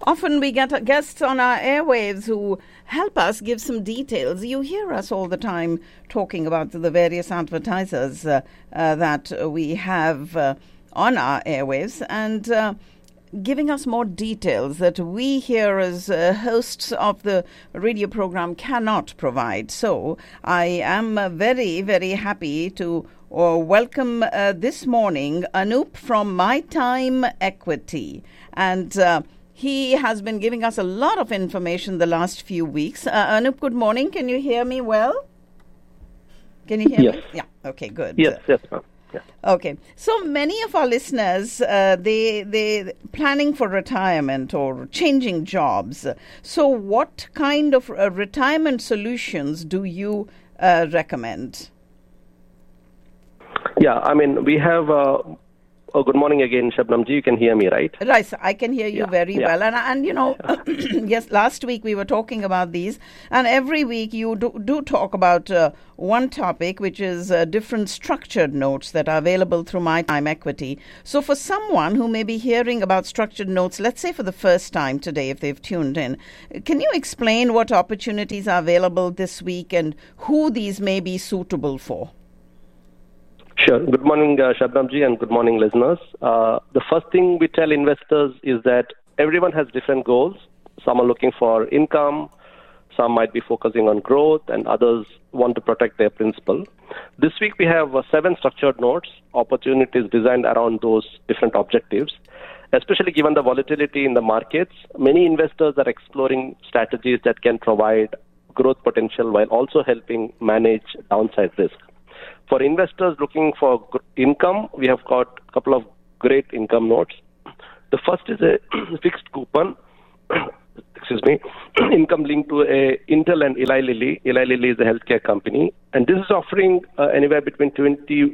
Often we get guests on our airwaves who help us give some details. You hear us all the time talking about the various advertisers that we have on our airwaves and giving us more details that we here as hosts of the radio program cannot provide. So I am very, very happy to welcome this morning Anup from My Time Equity. And he has been giving us a lot of information the last few weeks. Anup, good morning. Can you hear me well? Can you hear me? Yeah. Okay, good. Yes, ma'am. Yeah. Okay. So many of our listeners, they planning for retirement or changing jobs. So what kind of retirement solutions do you recommend? Yeah, I mean, we have... good morning again, Shabnamji. You can hear me, right? Right. So I can hear you very well. And you know, yes, last week we were talking about these. And every week you do talk about one topic, which is different structured notes that are available through My Time Equity. So for someone who may be hearing about structured notes, let's say for the first time today, if they've tuned in, can you explain what opportunities are available this week and who these may be suitable for? Sure. Good morning, Shabnamji, and good morning, listeners. The first thing we tell investors is that everyone has different goals. Some are looking for income, some might be focusing on growth, and others want to protect their principal. This week we have 7 structured notes, opportunities designed around those different objectives. Especially given the volatility in the markets, many investors are exploring strategies that can provide growth potential while also helping manage downside risk. For investors looking for income, we have got a couple of great income notes. The first is a fixed coupon, income linked to a Intel and Eli Lilly. Eli Lilly is a healthcare company, and this is offering anywhere between 20 to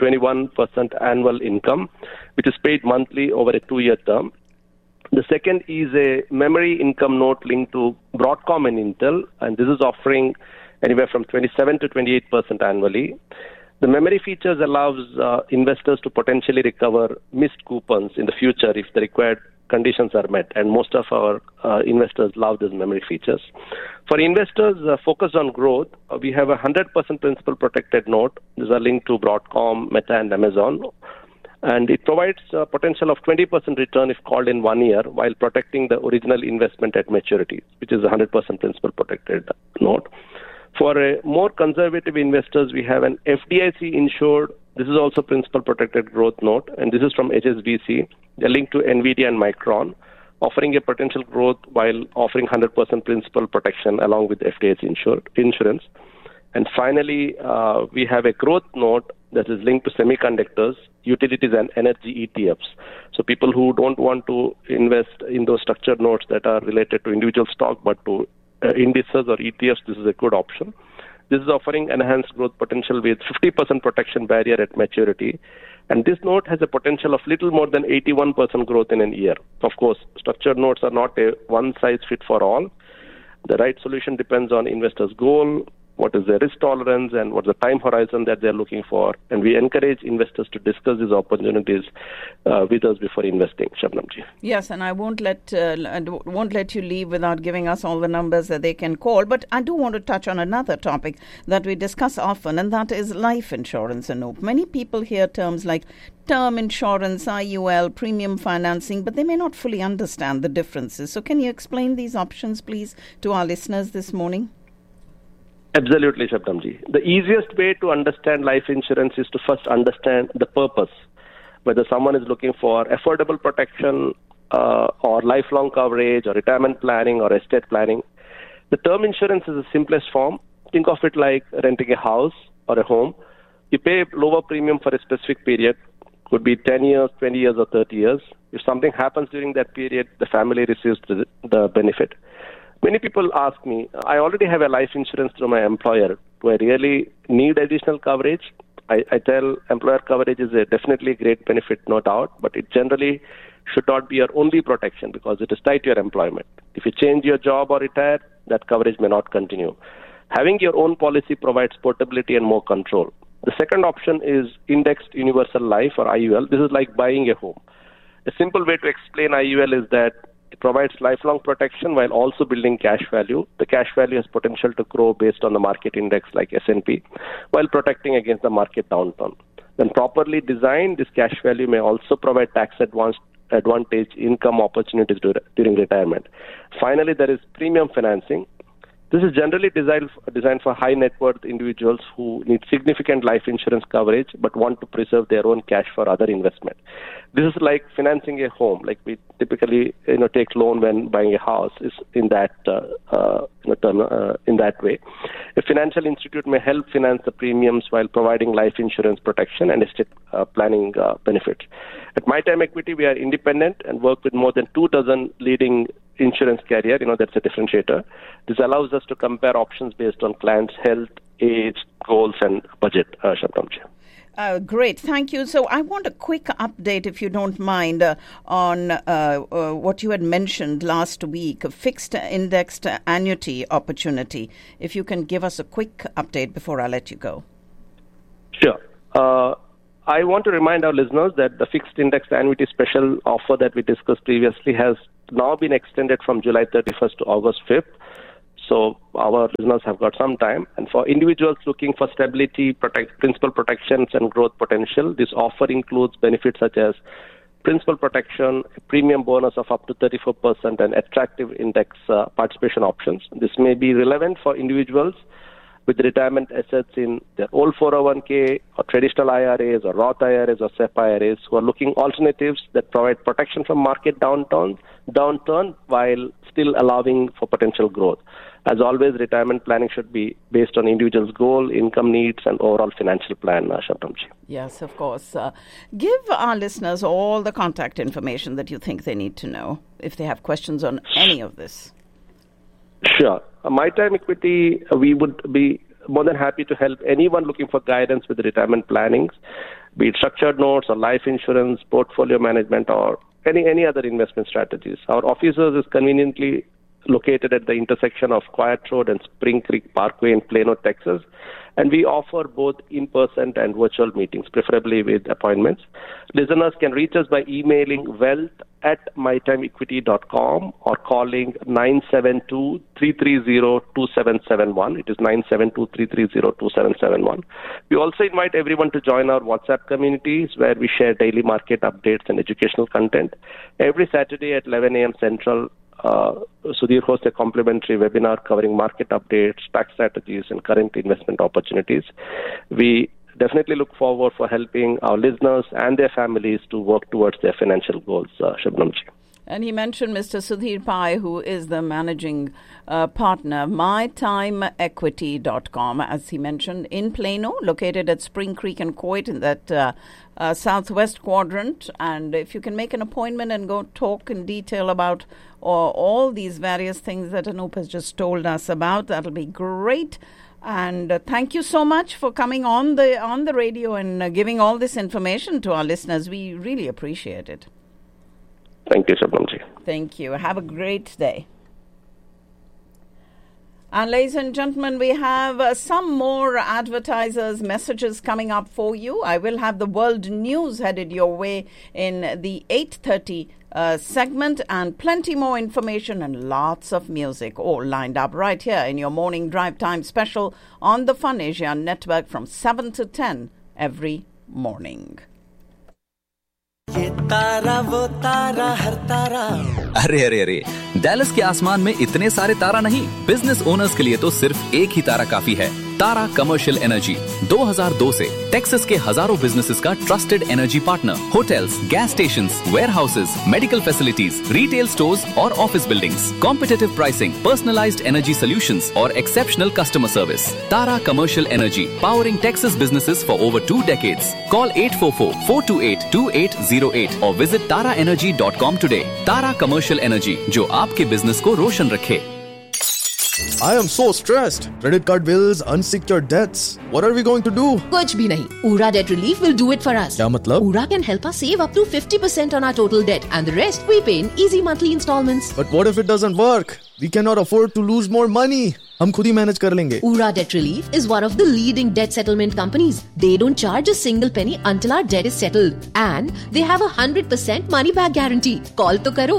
21% annual income, which is paid monthly over a 2-year term. The second is a memory income note linked to Broadcom and Intel, and this is offering anywhere from 27 to 28% annually. The memory features allows investors to potentially recover missed coupons in the future if the required conditions are met, and most of our investors love these memory features. For investors focused on growth, we have a 100% principal protected note. These are linked to Broadcom, Meta, and Amazon. And it provides a potential of 20% return if called in 1 year while protecting the original investment at maturity, which is a 100% principal protected note. For more conservative investors, we have an FDIC insured. This is also principal protected growth note, and this is from HSBC. They're linked to NVIDIA and Micron, offering a potential growth while offering 100% principal protection along with FDIC insurance. And finally, we have a growth note that is linked to semiconductors, utilities, and energy ETFs. So people who don't want to invest in those structured notes that are related to individual stock but to indices or ETFs, this is a good option. This is offering enhanced growth potential with 50% protection barrier at maturity. And this note has a potential of little more than 81% growth in a year. Of course, structured notes are not a one-size-fit-for-all. The right solution depends on investors' goal, what is their risk tolerance, and what's the time horizon that they're looking for. And we encourage investors to discuss these opportunities with us before investing, Shabnamji. Yes, and I won't let you leave without giving us all the numbers that they can call. But I do want to touch on another topic that we discuss often, and that is life insurance. Anup. Many people hear terms like term insurance, IUL, premium financing, but they may not fully understand the differences. So can you explain these options, please, to our listeners this morning? Absolutely, Shabnamji. The easiest way to understand life insurance is to first understand the purpose, whether someone is looking for affordable protection or lifelong coverage or retirement planning or estate planning. The term insurance is the simplest form. Think of it like renting a house or a home. You pay a lower premium for a specific period, could be 10 years, 20 years, or 30 years. If something happens during that period, the family receives the benefit. Many people ask me, I already have a life insurance through my employer. Do I really need additional coverage? I tell employer coverage is definitely a great benefit, no doubt, but it generally should not be your only protection because it is tied to your employment. If you change your job or retire, that coverage may not continue. Having your own policy provides portability and more control. The second option is indexed universal life or IUL. This is like buying a home. A simple way to explain IUL is that It provides lifelong protection while also building cash value. The cash value has potential to grow based on the market index like S&P, while protecting against the market downturn. When properly designed, this cash value may also provide tax advantage income opportunities during retirement. Finally, there is premium financing. This is generally designed for high net worth individuals who need significant life insurance coverage but want to preserve their own cash for other investment. This is like financing a home. Like we typically take loan when buying a house is in that in that way. A financial institute may help finance the premiums while providing life insurance protection and estate planning benefits. At My Time Equity, we are independent and work with more than 24 leading insurance carrier. That's a differentiator. This allows us to compare options based on clients' health, age, goals, and budget. Shabnamji. Great, thank you. So I want a quick update, if you don't mind, on what you had mentioned last week, a fixed indexed annuity opportunity. If you can give us a quick update before I let you go. Sure. I want to remind our listeners that the fixed indexed annuity special offer that we discussed previously has now been extended from July 31st to August 5th. So our listeners have got some time. And for individuals looking for stability, principal protections, and growth potential, this offer includes benefits such as principal protection, a premium bonus of up to 34%, and attractive index participation options. This may be relevant for individuals with retirement assets in their old 401k or traditional IRAs or Roth IRAs or SEP IRAs who are looking alternatives that provide protection from market downturn while still allowing for potential growth. As always, retirement planning should be based on individual's goal, income needs, and overall financial plan, Shabnamji. Yes, of course. Give our listeners all the contact information that you think they need to know if they have questions on any of this. Sure. My Time Equity, we would be more than happy to help anyone looking for guidance with retirement plannings, be it structured notes or life insurance, portfolio management, or any other investment strategies. Our offices is conveniently located at the intersection of Quiet Road and Spring Creek Parkway in Plano, Texas. And we offer both in-person and virtual meetings, preferably with appointments. Listeners can reach us by emailing wealth@mytimeequity.com or calling 972-330-2771. It is 972-330-2771. We also invite everyone to join our WhatsApp communities where we share daily market updates and educational content. Every Saturday at 11 a.m. Central, Sudhir hosts a complimentary webinar covering market updates, tax strategies, and current investment opportunities. We definitely look forward for helping our listeners and their families to work towards their financial goals, Shabnamji. And he mentioned Mr. Sudhir Pai, who is the managing partner, mytimeequity.com, as he mentioned, in Plano, located at Spring Creek and Coit in that southwest quadrant. And if you can make an appointment and go talk in detail about all these various things that Anup has just told us about, that'll be great. And thank you so much for coming on the radio and giving all this information to our listeners. We really appreciate it. Thank you, Shabnamji. Thank you. Have a great day. And ladies and gentlemen, we have some more advertisers' messages coming up for you. I will have the world news headed your way in the 8:30 segment, and plenty more information and lots of music all lined up right here in your morning drive time special on the Fun Asia Network from 7 to 10 every morning. ये तारा वो तारा हर तारा। अरे Dallas के आसमान में इतने सारे तारा नहीं, business owners के लिए तो सिर्फ एक ही तारा काफी है। तारा कमर्शियल एनर्जी 2002 से टेक्सास के हजारों बिजनेसेस का trusted energy partner. Hotels, gas stations, warehouses, medical facilities, retail stores और office buildings, competitive pricing, personalised energy solutions और exceptional customer service. Tara commercial energy, powering Texas businesses for over 2 decades. Call 844-428-2808 or visit taraenergy.com today. Tara commercial energy, जो आपके business को रोशन रखे। I am so stressed. Credit card bills, unsecured debts. What are we going to do? कुछ भी नहीं. Ura Debt Relief will do it for us. क्या मतलब? Ura can help us save up to 50% on our total debt, and the rest we pay in easy monthly installments. But what if it doesn't work? We cannot afford to lose more money. हम खुद ही manage कर लेंगे. Ura Debt Relief is one of the leading debt settlement companies. They don't charge a single penny until our debt is settled, and they have a 100% money back guarantee. Call तो करो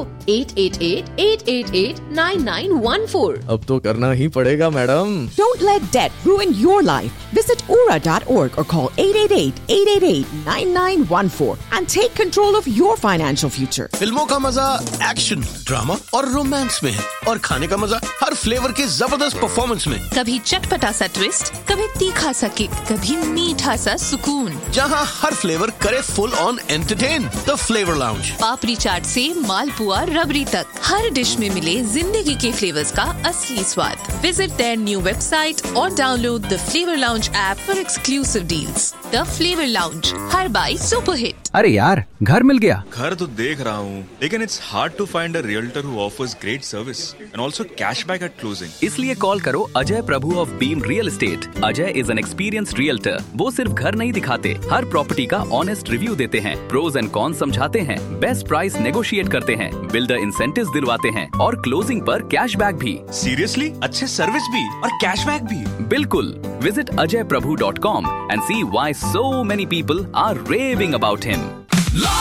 888-888-9914. अब तो करना ही पड़ेगा madam. Don't let debt ruin your life. Visit ura.org or call 888-888-9914 and take control of your financial future. फिल्मों का मजा action, drama और रोमांस में है, और खाने का मजा हर फ्लेवर के जबरदस्त परफॉर्मेंस में. कभी चटपटा सा ट्विस्ट, कभी तीखा सा किक, कभी मीठा सा सुकून. जहां हर फ्लेवर करे full on entertain. The flavour lounge. पापड़ी चाट से मालपुआ रबड़ी तक, हर डिश में मिले जिंदगी के फ्लेवर्स का असली स्वाद. विजिट देयर न्यू वेबसाइट और download the flavour lounge app for exclusive deals. The flavour lounge, her by superhit. अरे यार, घर मिल गया. घर तो देख रहा हूँ, लेकिन it's hard to find a realtor who offers great service and also cashback eight closing. इसलिए कॉल करो अजय प्रभु of beam real estate. Ajay is an experienced realtor. वो सिर्फ घर नहीं दिखाते, हर प्रॉपर्टी का ऑनेस्ट रिव्यू देते हैं, प्रोज एंड कॉन्स समझाते हैं, बेस्ट प्राइस नेगोशिएट करते हैं, बिल्डर इंसेंटिव्स दिलवाते हैं और क्लोजिंग पर कैशबैक भी. सीरियसली? अच्छे सर्विस भी और कैशबैक भी? बिल्कुल. Visit ajayprabhu.com and see why so many people are raving about him.